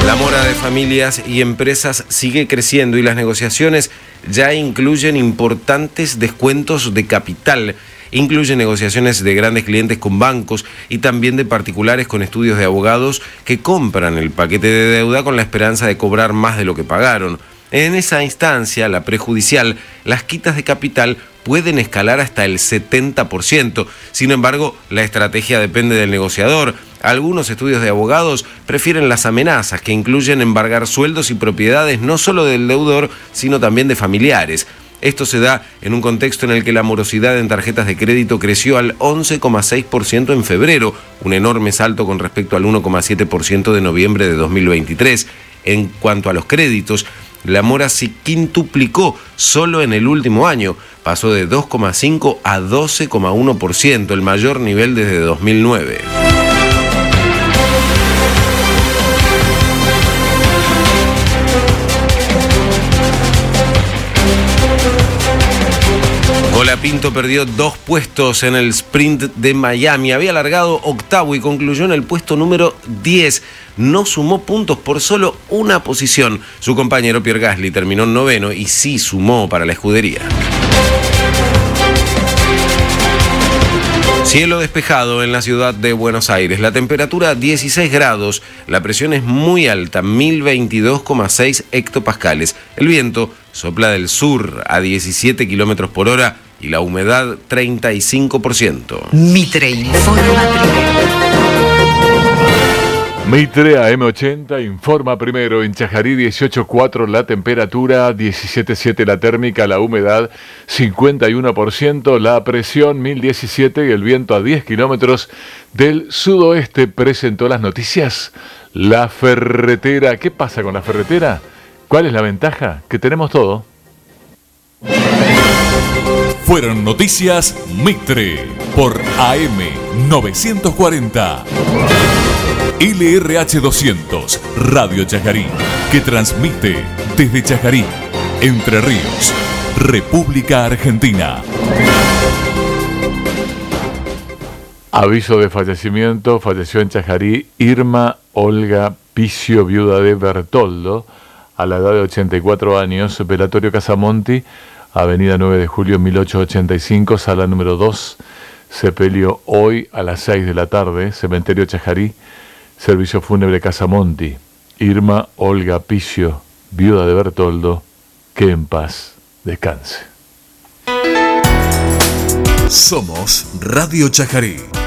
La mora de familias y empresas sigue creciendo y las negociaciones ya incluyen importantes descuentos de capital. Incluye negociaciones de grandes clientes con bancos y también de particulares con estudios de abogados que compran el paquete de deuda con la esperanza de cobrar más de lo que pagaron. En esa instancia, la prejudicial, las quitas de capital pueden escalar hasta el 70%. Sin embargo, la estrategia depende del negociador. Algunos estudios de abogados prefieren las amenazas, que incluyen embargar sueldos y propiedades no solo del deudor, sino también de familiares. Esto se da en un contexto en el que la morosidad en tarjetas de crédito creció al 11,6% en febrero, un enorme salto con respecto al 1,7% de noviembre de 2023. En cuanto a los créditos, la mora se quintuplicó solo en el último año, pasó de 2,5 a 12,1%, el mayor nivel desde 2009. Colapinto perdió 2 puestos en el sprint de Miami. Había largado octavo y concluyó en el puesto número 10. No sumó puntos por solo una posición. Su compañero Pierre Gasly terminó en noveno y sí sumó para la escudería. Cielo despejado en la ciudad de Buenos Aires. La temperatura 16 grados. La presión es muy alta, 1022,6 hectopascales. El viento sopla del sur a 17 kilómetros por hora y la humedad 35%. Mitre informa primero. Mitre AM80 informa primero. En Chajarí 18,4 la temperatura, 17,7 la térmica, la humedad 51%, la presión 1017 y el viento a 10 kilómetros del sudoeste. Presentó las noticias La Ferretera. ¿Qué pasa con La Ferretera? ¿Cuál es la ventaja? Que tenemos todo. Fueron noticias Mitre por AM940. LRH 200, Radio Chajarí, que transmite desde Chajarí, Entre Ríos, República Argentina. Aviso de fallecimiento. Falleció en Chajarí Irma Olga Picio, viuda de Bertoldo, a la edad de 84 años. Velatorio Casamonti, Avenida 9 de Julio 1885, sala número 2. Sepelio hoy a las 6 de la tarde. Cementerio Chajarí. Servicio fúnebre Casamonti. Irma Olga Picio, viuda de Bertoldo, que en paz descanse. Somos Radio Chajarí.